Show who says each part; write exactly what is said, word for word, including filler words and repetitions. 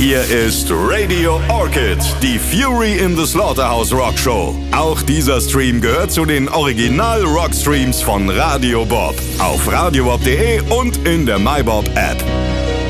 Speaker 1: Hier ist Radio Orchid, die Fury in the Slaughterhouse Rock Show. Auch dieser Stream gehört zu den Original-Rock-Streams von Radio Bob. Auf radiobob punkt de und in der MyBob App.